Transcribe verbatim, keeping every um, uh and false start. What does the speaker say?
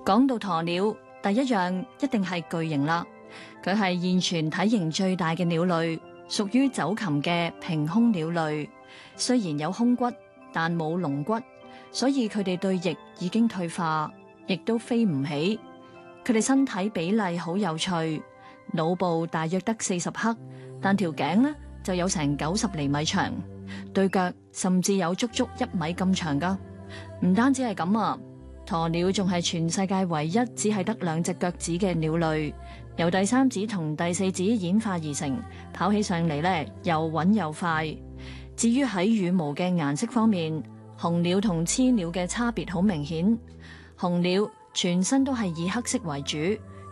講到鴕鳥，第一樣一定係巨型啦。佢係現存體型最大嘅鳥類，屬於走禽嘅平胸鳥類。雖然有胸骨，但冇龍骨，所以佢哋對翼已經退化，亦都飛唔起。佢哋身體比例好有趣，腦部大約得四十克，但條頸呢就有成九十厘米長，對腳甚至有足足一米咁長噶。唔單止係咁啊，鴕鳥仲係全世界唯一只係得兩隻腳趾嘅鳥類，由第三指同第四指演化而成，跑起上嚟呢又穩又快。至於喺羽毛嘅顏色方面，雄鳥同雌鳥嘅差別好明顯。雄鳥全身都係以黑色為主，